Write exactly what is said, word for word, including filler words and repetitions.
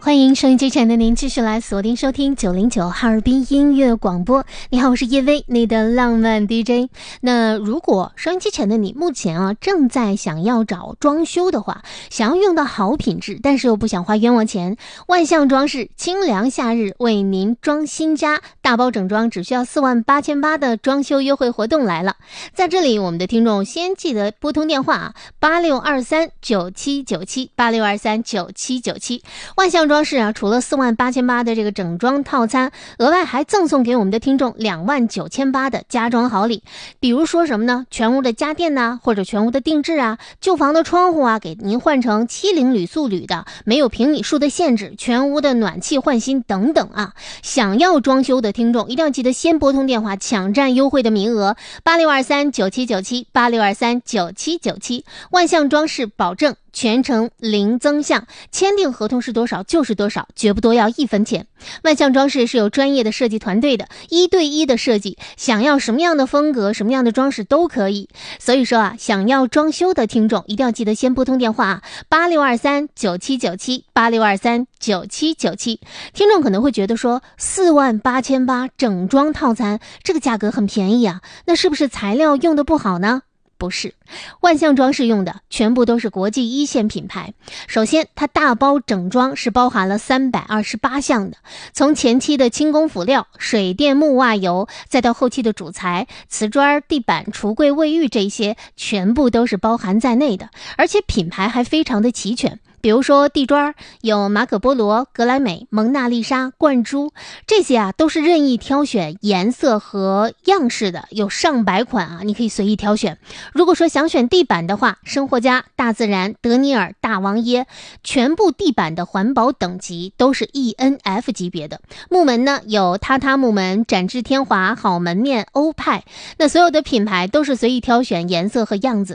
欢迎收音机前的您继续来锁定收听九零九哈尔滨音乐广播。你好，我是叶薇，你的浪漫 D J。 那如果收音机前的你目前啊正在想要找装修的话，想要用到好品质但是又不想花冤枉钱，万象装饰清凉夏日为您装新家，大包整装只需要四万八千八的装修优惠活动来了。在这里我们的听众先记得拨通电话啊八六二三九七九七八六二三九七九七。万象装饰啊，除了四万八千八的这个整装套餐，额外还赠送给我们的听众两万九千八的家装好礼。比如说什么呢？全屋的家电呐、啊，或者全屋的定制啊，旧房的窗户啊，给您换成七零铝塑铝的，没有平米数的限制，全屋的暖气换新等等啊。想要装修的听众一定要记得先拨通电话抢占优惠的名额，八六二三九七九七八六二三九七九七。万象装饰保证全程零增项，签订合同是多少就是多少，绝不多要一分钱。万象装饰是有专业的设计团队的，一对一的设计，想要什么样的风格什么样的装饰都可以。所以说啊，想要装修的听众一定要记得先拨通电话啊八六二三九七九七八六二三九七九七。听众可能会觉得说四万八千八整装套餐这个价格很便宜啊，那是不是材料用的不好呢？不是，万象装饰用的全部都是国际一线品牌。首先它大包整装是包含了三百二十八项的，从前期的轻工辅料、水电木瓦油，再到后期的主材、瓷砖、地板、橱柜、卫浴，这些全部都是包含在内的，而且品牌还非常的齐全。比如说地砖有马可波罗、格莱美、蒙娜丽莎、冠珠，这些啊都是任意挑选颜色和样式的，有上百款啊，你可以随意挑选。如果说想选地板的话，生活家、大自然、德尼尔、大王椰，全部地板的环保等级都是 E N F 级别的。木门呢有榻榻木门、展翅天华、好门面、欧派，那所有的品牌都是随意挑选颜色和样子。